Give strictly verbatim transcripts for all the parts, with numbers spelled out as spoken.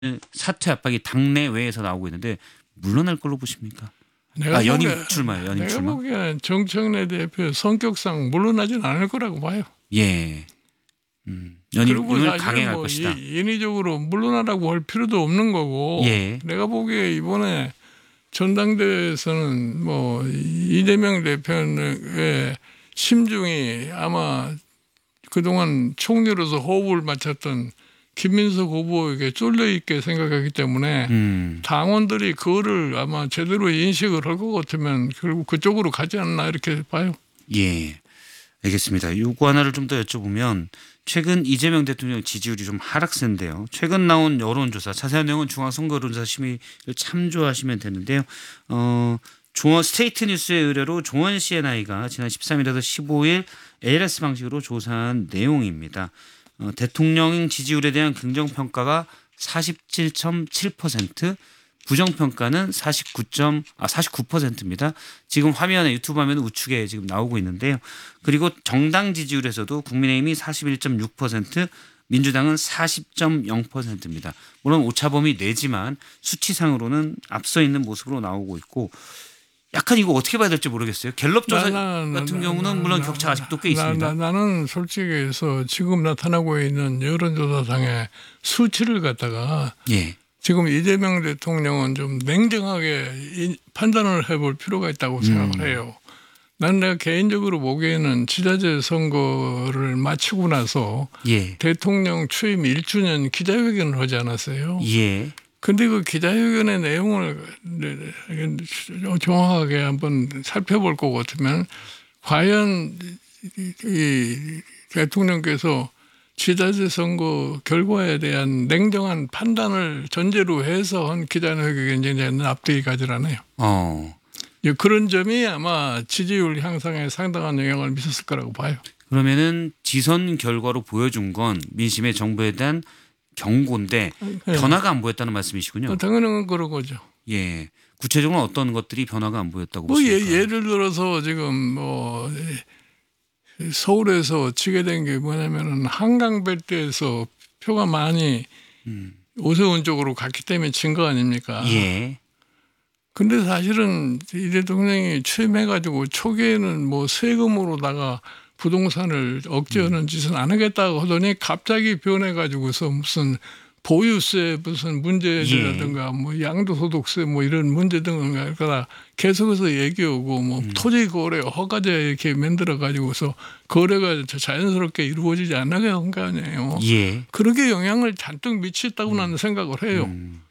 사퇴 압박이 당내외에서 나오고 있는데 물러날 걸로 보십니까? 내가 아, 연임 보기에, 출마요. 연임 내가 출마. 보기엔 정청래 대표 성격상 물러나지는 않을 거라고 봐요. 예. 음, 연임을 강행할 뭐 것이다. 인위적으로 물러나라고 할 필요도 없는 거고. 예. 내가 보기에 이번에 전당대회에서는 뭐 이재명 대표의 심중이 아마 그동안 총리로서 호흡을 맞췄던 김민석 후보에게 쫄려 있게 생각하기 때문에 음. 당원들이 그거를 아마 제대로 인식을 할 것 같으면 결국 그쪽으로 가지 않나 이렇게 봐요. 예. 알겠습니다. 요거 하나를 좀 더 여쭤보면 최근 이재명 대통령 지지율이 좀 하락세인데요. 최근 나온 여론조사 자세한 내용은 중앙선거론조사 심의를 참조하시면 되는데요. 어, 중원 스테이트 뉴스의 의뢰로 종원 씨엔아이가 지난 십삼일에서 십오일 에이엘에스 방식으로 조사한 내용입니다. 어, 대통령 지지율에 대한 긍정평가가 사십칠 점 칠 퍼센트, 부정평가는 사십구 점, 아, 사십구 퍼센트입니다. 지금 화면에 유튜브 화면 우측에 지금 나오고 있는데요. 그리고 정당 지지율에서도 국민의힘이 사십일 점 육 퍼센트, 민주당은 사십 점 영 퍼센트입니다. 물론 오차범위 내지만 수치상으로는 앞서 있는 모습으로 나오고 있고 약간 이거 어떻게 봐야 될지 모르겠어요. 갤럽 조사 나, 나, 같은 나, 경우는 나, 물론 나, 격차가 아직도 꽤 나, 있습니다. 나, 나는 솔직히 해서 지금 나타나고 있는 여론조사상의 수치를 갖다가 예. 지금 이재명 대통령은 좀 냉정하게 판단을 해볼 필요가 있다고 생각을 해요. 난 내가 개인적으로 보기에는 지자체 선거를 마치고 나서 예. 대통령 취임 일 주년 기자회견을 하지 않았어요. 예. 근데 그 기자회견의 내용을 정확하게 한번 살펴볼 것 같으면 과연 이 대통령께서 지자체 선거 결과에 대한 냉정한 판단을 전제로 해서 한 기자회견이 앞뒤가 가지라네요. 어. 그런 점이 아마 지지율 향상에 상당한 영향을 미쳤을 거라고 봐요. 그러면은 지선 결과로 보여준 건 민심의 정부에 대한 경고인데 네. 변화가 안 보였다는 말씀이시군요. 당연한 그런 거죠. 예. 구체적으로 어떤 것들이 변화가 안 보였다고 뭐 보십니까? 예, 예를 들어서 지금 뭐 서울에서 치게 된 게 뭐냐면은 한강벨트에서 표가 많이 음. 오세훈 쪽으로 갔기 때문에 진 거 아닙니까? 예. 근데 사실은 이 대통령이 취임해가지고 초기에는 뭐 세금으로다가 부동산을 억제하는 짓은 안 하겠다고 하더니 갑자기 변해가지고서 무슨 보유세 무슨 문제라든가 예. 뭐 양도소득세 뭐 이런 문제 등을 계속해서 얘기하고 뭐 음. 토지 거래 허가제 이렇게 만들어 가지고서 거래가 자연스럽게 이루어지지 않게 한 거 아니에요. 예. 그렇게 영향을 잔뜩 미쳤다고 음. 나는 생각을 해요. 음.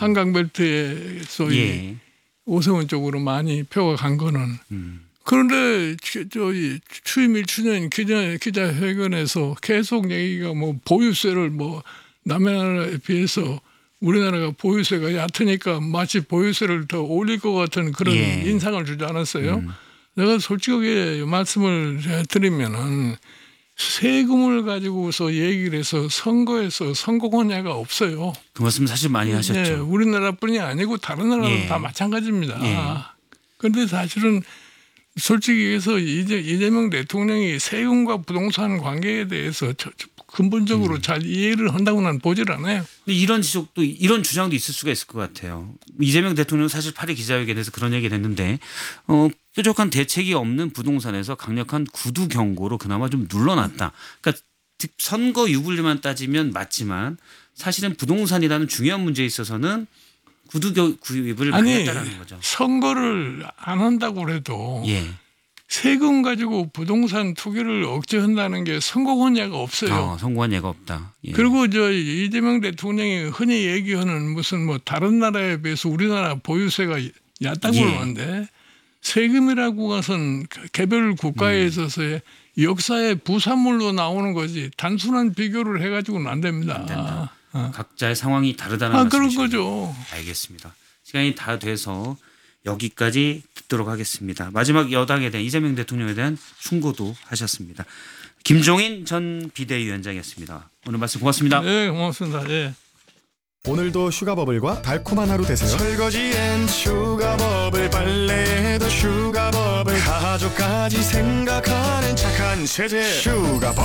한강벨트에서 예. 오세훈 쪽으로 많이 표가 간 거는. 음. 그런데 저희 취임 일 주년 기자 기자회견에서 계속 얘기가 뭐 보유세를 뭐 남의 나라에 비해서 우리나라가 보유세가 얕으니까 마치 보유세를 더 올릴 것 같은 그런 예. 인상을 주지 않았어요. 음. 내가 솔직하게 말씀을 드리면은 세금을 가지고서 얘기를 해서 선거에서 성공한 예가 없어요. 그 말씀 사실 많이 하셨죠. 네, 우리나라뿐이 아니고 다른 나라도 예. 다 마찬가지입니다. 그런데 예. 사실은 솔직히 해서 이제 이재명 대통령이 세금과 부동산 관계에 대해서 근본적으로 음. 잘 이해를 한다고 난 보질 않아요. 이런 지적도 이런 주장도 있을 수가 있을 것 같아요. 이재명 대통령은 사실 팔 일 기자회견에서 그런 얘기를 했는데 어, 뾰족한 대책이 없는 부동산에서 강력한 구두 경고로 그나마 좀 눌러놨다. 그러니까 선거 유불리만 따지면 맞지만 사실은 부동산이라는 중요한 문제에 있어서는 구두 구입을 많이 했다는 거죠. 선거를 안 한다고 해도 예. 세금 가지고 부동산 투기를 억제한다는 게 성공한 예가 없어요. 어, 성공한 예가 없다. 예. 그리고 저 이재명 대통령이 흔히 얘기하는 무슨 뭐 다른 나라에 비해서 우리나라 보유세가 얕다고 예. 그러는데 세금이라고 것은 개별 국가에 있어서의 음. 역사의 부산물로 나오는 거지 단순한 비교를 해가지고는 안 됩니다. 안 된다. 아. 각자의 상황이 다르다는 아, 말씀이시죠. 그런 거죠. 알겠습니다. 시간이 다 돼서 여기까지 듣도록 하겠습니다. 마지막 여당에 대한 이재명 대통령에 대한 충고도 하셨습니다. 김종인 전 비대위원장이었습니다. 오늘 말씀 고맙습니다. 네, 고맙습니다. 네. 오늘도 슈가버블과 달콤한 하루 되세요. 설거지엔 슈가버블, 빨래에도 슈가버블, 가족까지 생각하는 착한 세제 슈가버블.